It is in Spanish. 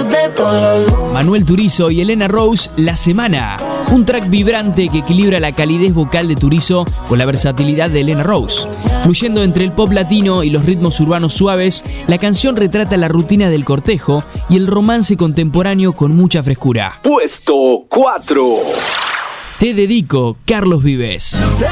Manuel Turizo y Elena Rose, La Semana. Un track vibrante que equilibra la calidez vocal de Turizo con la versatilidad de Elena Rose. Fluyendo entre el pop latino y los ritmos urbanos suaves, la canción retrata la rutina del cortejo y el romance contemporáneo con mucha frescura. Puesto 4. Te dedico, Carlos Vives.